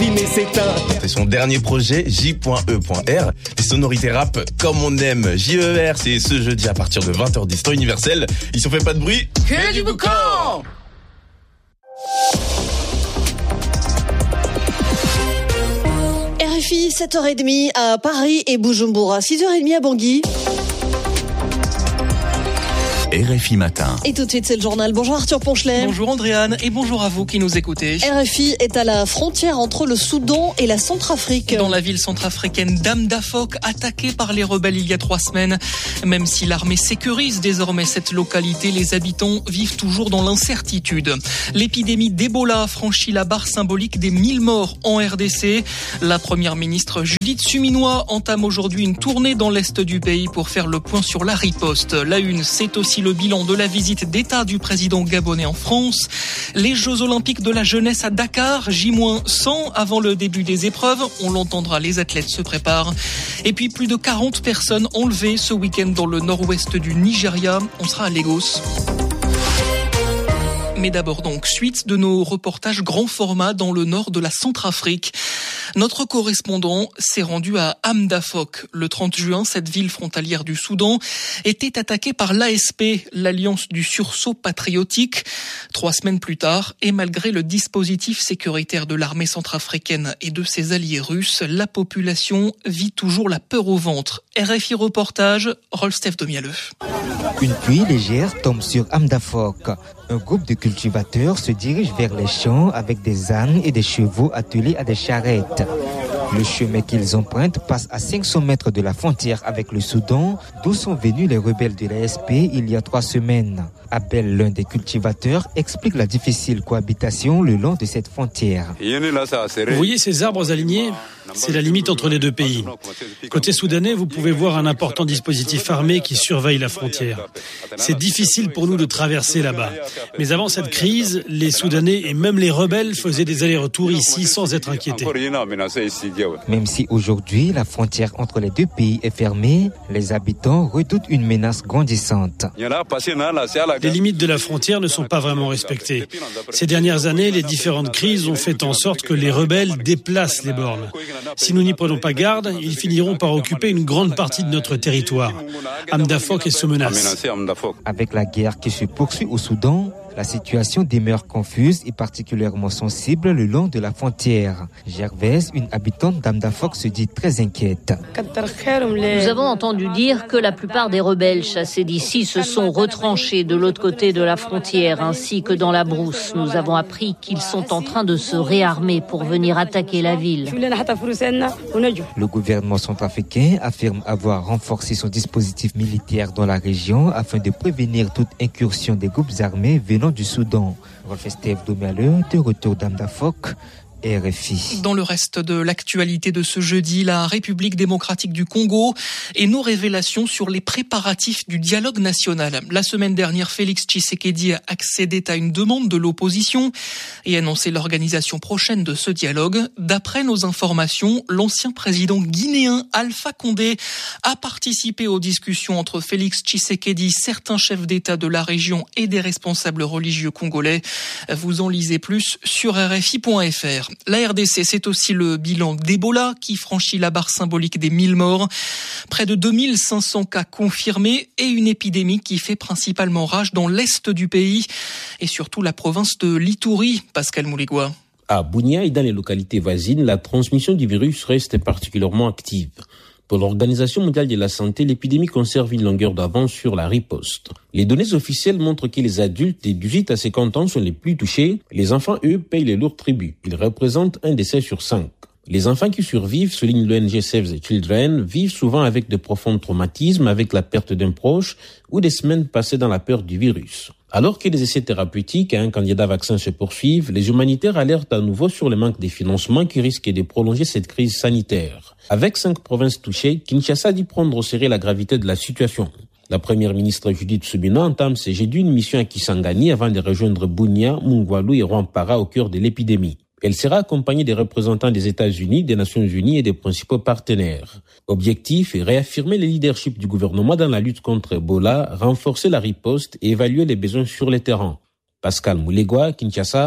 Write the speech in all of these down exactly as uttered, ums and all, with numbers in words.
deviner c'est un. C'est son dernier projet, J E R. Les sonorités rap comme on aime. J E R, c'est ce jeudi à partir de vingt heures dix, temps universel. Ils sont fait pas de bruit. Que du boucan. R F I, sept heures trente à Paris et Bujumbura, six heures trente à Bangui. R F I Matin. Et tout de suite, c'est le journal. Bonjour Arthur Ponchelet. Bonjour Andréane et bonjour à vous qui nous écoutez. R F I est à la frontière entre le Soudan et la Centrafrique. Dans la ville centrafricaine d'Amdafok, attaquée par les rebelles il y a trois semaines. Même si l'armée sécurise désormais cette localité, les habitants vivent toujours dans l'incertitude. L'épidémie d'Ebola franchit la barre symbolique des mille morts en R D C. La première ministre Judith Suminwa entame aujourd'hui une tournée dans l'est du pays pour faire le point sur la riposte. La une, c'est aussi le bilan de la visite d'État du président gabonais en France. Les Jeux Olympiques de la jeunesse à Dakar, J cent avant le début des épreuves. On l'entendra, les athlètes se préparent. Et puis plus de quarante personnes enlevées ce week-end dans le nord-ouest du Nigeria. On sera à Lagos. Mais d'abord donc, suite de nos reportages grand format dans le nord de la Centrafrique. Notre correspondant s'est rendu à Amdafok. Le trente juin, cette ville frontalière du Soudan était attaquée par l'A S P, l'Alliance du sursaut patriotique. Trois semaines plus tard, et malgré le dispositif sécuritaire de l'armée centrafricaine et de ses alliés russes, la population vit toujours la peur au ventre. R F I reportage, Rolstef Domialeux. Une pluie légère tombe sur Amdafok. Un groupe de cultivateurs se dirige vers les champs avec des ânes et des chevaux attelés à des charrettes. Le chemin qu'ils empruntent passe à cinq cents mètres de la frontière avec le Soudan, d'où sont venus les rebelles de l'A S P il y a trois semaines. Abel, l'un des cultivateurs, explique la difficile cohabitation le long de cette frontière. Vous voyez ces arbres alignés ? C'est la limite entre les deux pays. Côté soudanais, vous pouvez voir un important dispositif armé qui surveille la frontière. C'est difficile pour nous de traverser là-bas. Mais avant cette crise, les Soudanais et même les rebelles faisaient des allers-retours ici sans être inquiétés. Même si aujourd'hui la frontière entre les deux pays est fermée, les habitants redoutent une menace grandissante. Les limites de la frontière ne sont pas vraiment respectées. Ces dernières années, les différentes crises ont fait en sorte que les rebelles déplacent les bornes. Si nous n'y prenons pas garde, ils finiront par occuper une grande partie de notre territoire. Amdafok est sous menace. Avec la guerre qui se poursuit au Soudan, la situation demeure confuse et particulièrement sensible le long de la frontière. Gervaise, une habitante d'Amdafok, se dit très inquiète. Nous avons entendu dire que la plupart des rebelles chassés d'ici se sont retranchés de l'autre côté de la frontière, ainsi que dans la brousse. Nous avons appris qu'ils sont en train de se réarmer pour venir attaquer la ville. Le gouvernement centrafricain affirme avoir renforcé son dispositif militaire dans la région afin de prévenir toute incursion des groupes armés venant du Soudan. Rolf-Estève Domialeux, de retour d'Amdafok, R F I. Dans le reste de l'actualité de ce jeudi, la République démocratique du Congo et nos révélations sur les préparatifs du dialogue national. La semaine dernière, Félix Tshisekedi a accédé à une demande de l'opposition et annoncé l'organisation prochaine de ce dialogue. D'après nos informations, l'ancien président guinéen Alpha Condé a participé aux discussions entre Félix Tshisekedi, certains chefs d'État de la région et des responsables religieux congolais. Vous en lisez plus sur R F I point F R. La R D C, c'est aussi le bilan d'Ebola qui franchit la barre symbolique des mille morts. Près de deux mille cinq cents cas confirmés et une épidémie qui fait principalement rage dans l'est du pays et surtout la province de l'Ituri. Pascal Mouligua. À Bunia et dans les localités voisines, la transmission du virus reste particulièrement active. Pour l'Organisation mondiale de la santé, l'épidémie conserve une longueur d'avance sur la riposte. Les données officielles montrent que les adultes de dix-huit à cinquante ans sont les plus touchés. Les enfants, eux, payent les lourds tributs. Ils représentent un décès sur cinq. Les enfants qui survivent, souligne l'O N G Save the Children, vivent souvent avec de profonds traumatismes, avec la perte d'un proche ou des semaines passées dans la peur du virus. Alors que les essais thérapeutiques à un candidat vaccin se poursuivent, les humanitaires alertent à nouveau sur le manque de financement qui risque de prolonger cette crise sanitaire. Avec cinq provinces touchées, Kinshasa dit prendre au sérieux la gravité de la situation. La première ministre Judith Suminwa entame ce jeudi une mission à Kisangani avant de rejoindre Bunia, Mungwalu et Rwampara au cœur de l'épidémie. Elle sera accompagnée des représentants des États-Unis, des Nations Unies et des principaux partenaires. Objectif, réaffirmer le leadership du gouvernement dans la lutte contre Ebola, renforcer la riposte et évaluer les besoins sur le terrain. Pascal Moulegua, Kinshasa,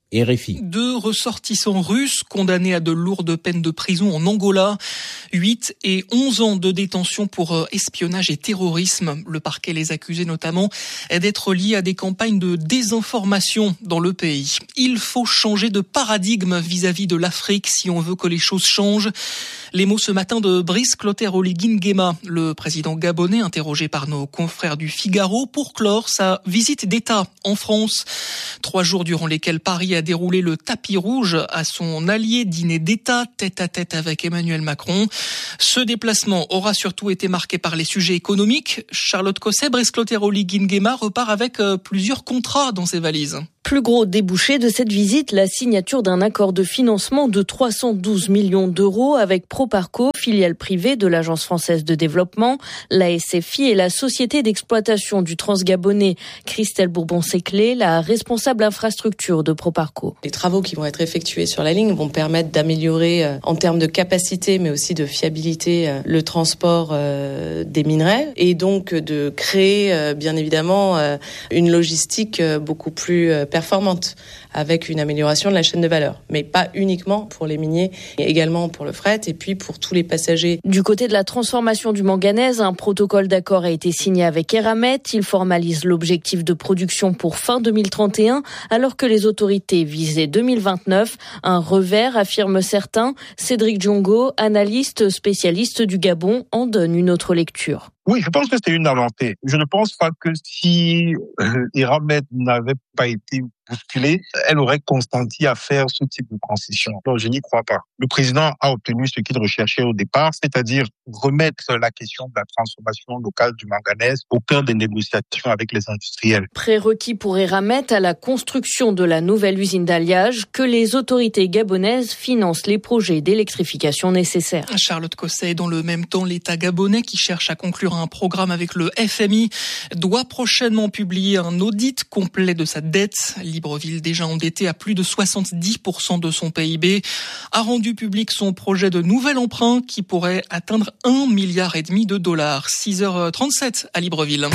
R F I. Deux ressortissants russes condamnés à de lourdes peines de prison en Angola. huit et onze ans de détention pour espionnage et terrorisme. Le parquet les accusait notamment d'être liés à des campagnes de désinformation dans le pays. Il faut changer de paradigme vis-à-vis de l'Afrique si on veut que les choses changent. Les mots ce matin de Brice Clotaire Oligui Nguema, le président gabonais interrogé par nos confrères du Figaro pour clore sa visite d'État en France. Trois jours durant lesquels Paris a déroulé le tapis rouge à son allié dîner d'État tête à tête avec Emmanuel Macron. Ce déplacement aura surtout été marqué par les sujets économiques. Charlotte Cosset, Brice Clotaire Oligui Nguema repart avec plusieurs contrats dans ses valises. Plus gros débouché de cette visite, la signature d'un accord de financement de trois cent douze millions d'euros avec Proparco, filiale privée de l'Agence française de développement, la S F I et la société d'exploitation du Transgabonais. Christelle Bourbon-Séclé, la responsable infrastructure de Proparco. Les travaux qui vont être effectués sur la ligne vont permettre d'améliorer euh, en termes de capacité mais aussi de fiabilité euh, le transport euh, des minerais et donc de créer euh, bien évidemment euh, une logistique euh, beaucoup plus euh, performante avec une amélioration de la chaîne de valeur, mais pas uniquement pour les miniers, mais également pour le fret et puis pour tous les passagers. Du côté de la transformation du manganèse, un protocole d'accord a été signé avec Eramet. Il formalise l'objectif de production pour fin deux mille trente et un, alors que les autorités visaient deux mille vingt-neuf. Un revers, affirment certains. Cédric Diongo, analyste spécialiste du Gabon, en donne une autre lecture. Oui, je pense que c'est une avancée. Je ne pense pas que si euh, Eramet n'avait pas été bousculée, elle aurait consenti à faire ce type de concession. Donc, je n'y crois pas. Le président a obtenu ce qu'il recherchait au départ, c'est-à-dire remettre la question de la transformation locale du manganèse au cœur des négociations avec les industriels. Prérequis pour Eramet à la construction de la nouvelle usine d'alliage, que les autorités gabonaises financent les projets d'électrification nécessaires. Charlotte Cosset, dans le même temps, l'État gabonais qui cherche à conclure un programme avec le F M I doit prochainement publier un audit complet de sa dette. Libreville, déjà endetté à plus de soixante-dix pour cent de son P I B, a rendu public son projet de nouvel emprunt qui pourrait atteindre un milliard et demi de dollars. six heures trente-sept à Libreville.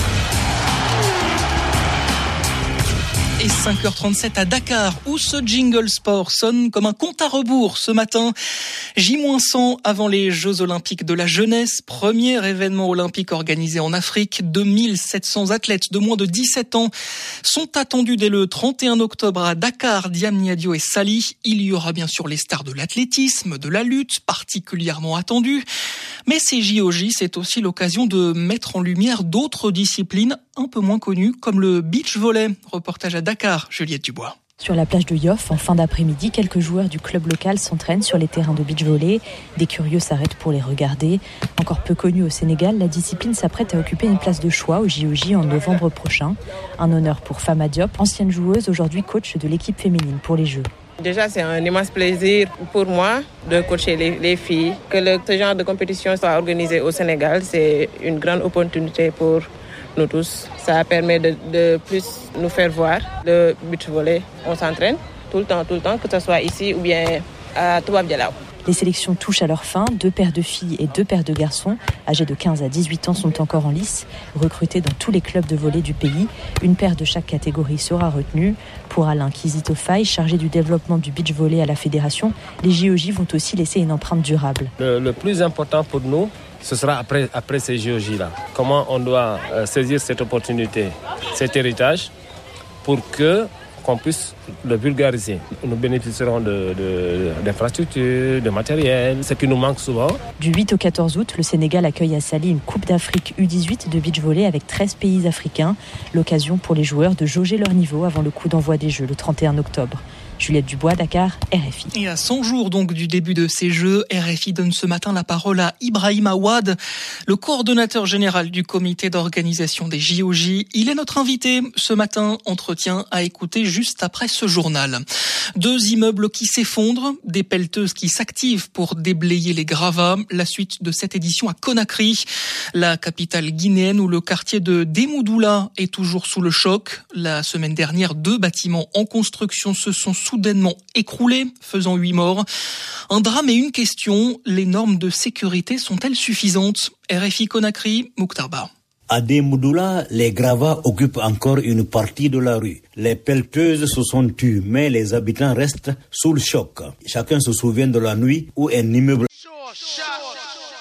Et cinq heures trente-sept à Dakar, où ce jingle sport sonne comme un compte à rebours ce matin. J cent avant les Jeux Olympiques de la jeunesse, premier événement olympique organisé en Afrique. deux mille sept cents athlètes de moins de dix-sept ans sont attendus dès le trente et un octobre à Dakar, Diamni Adio et Sali. Il y aura bien sûr les stars de l'athlétisme, de la lutte, particulièrement attendues. Mais ces J O J, c'est aussi l'occasion de mettre en lumière d'autres disciplines un peu moins connues, comme le beach volley. Reportage à Dakar, Juliette Dubois. Sur la plage de Yoff, en fin d'après-midi, quelques joueurs du club local s'entraînent sur les terrains de beach volley. Des curieux s'arrêtent pour les regarder. Encore peu connue au Sénégal, la discipline s'apprête à occuper une place de choix au J O J en novembre prochain. Un honneur pour Fama Diop, ancienne joueuse, aujourd'hui coach de l'équipe féminine pour les Jeux. Déjà, c'est un immense plaisir pour moi de coacher les, les filles. Que le, ce genre de compétition soit organisé au Sénégal, c'est une grande opportunité pour nous tous. Ça permet de, de plus nous faire voir le beach volley. On s'entraîne tout le temps, tout le temps, que ce soit ici ou bien à Toubab Dialaw. Les sélections touchent à leur fin. Deux paires de filles et deux paires de garçons, âgés de quinze à dix-huit ans, sont encore en lice, recrutés dans tous les clubs de volley du pays. Une paire de chaque catégorie sera retenue. Pour Alain Kizito Faye, chargé du développement du beach volley à la fédération, les J O J vont aussi laisser une empreinte durable. Le, le plus important pour nous, ce sera après, après ces J O J-là. Comment on doit euh, saisir cette opportunité, cet héritage, pour que qu'on puisse le vulgariser. Nous bénéficierons de, de, d'infrastructures, de matériel, ce qui nous manque souvent. Du huit au quatorze août, le Sénégal accueille à Sali une Coupe d'Afrique U dix-huit de beach volley avec treize pays africains. L'occasion pour les joueurs de jauger leur niveau avant le coup d'envoi des Jeux le trente et un octobre. Juliette Dubois, Dakar, R F I. Et à cent jours donc du début de ces Jeux, R F I donne ce matin la parole à Ibrahim Awad, le coordonnateur général du comité d'organisation des J O J. Il est notre invité ce matin, entretien à écouter juste après ce journal. Deux immeubles qui s'effondrent, des pelleteuses qui s'activent pour déblayer les gravats. La suite de cette édition à Conakry, la capitale guinéenne où le quartier de Demoudoula est toujours sous le choc. La semaine dernière, deux bâtiments en construction se sont soudainement écroulés, faisant huit morts. Un drame et une question, les normes de sécurité sont-elles suffisantes ? R F I Conakry, Mouktar Ba. À Demoudoula, les gravats occupent encore une partie de la rue. Les pelleteuses se sont tues, mais les habitants restent sous le choc. Chacun se souvient de la nuit où un immeuble